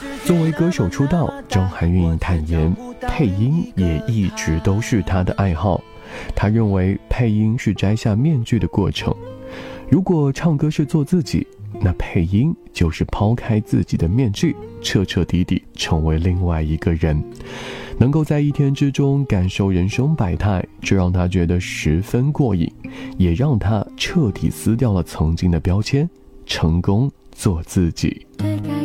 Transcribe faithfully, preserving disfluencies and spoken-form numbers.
作为歌手出道，张含韵坦言，配音也一直都是她的爱好。她认为配音是摘下面具的过程，如果唱歌是做自己，那配音就是抛开自己的面具，彻彻底底成为另外一个人。能够在一天之中感受人生百态，这让他觉得十分过瘾，也让他彻底撕掉了曾经的标签，成功做自己。